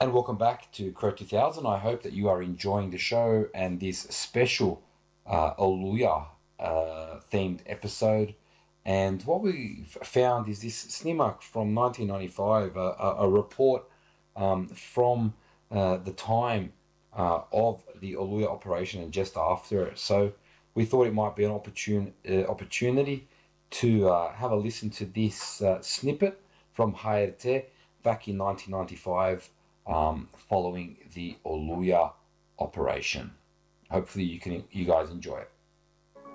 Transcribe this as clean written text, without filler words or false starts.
And welcome back to Crow 2000. I hope that you are enjoying the show and this special Oluya themed episode. And what we found is this Snimak from 1995, a report from the time of the Oluya operation and just after it. So we thought it might be an opportunity to have a listen to this snippet from HRT back in 1995 following the Oluya operation. Hopefully you guys enjoy it.